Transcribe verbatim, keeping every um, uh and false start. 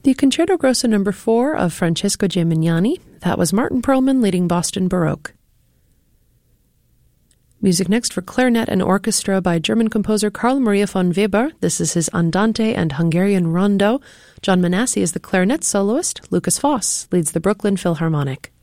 The Concerto Grosso number four of Francesco Gimignani. That was Martin Perlman leading Boston Baroque. Music next for clarinet and orchestra by German composer Carl Maria von Weber. This is his Andante and Hungarian Rondo. John Manassi is the clarinet soloist. Lucas Foss leads the Brooklyn Philharmonic.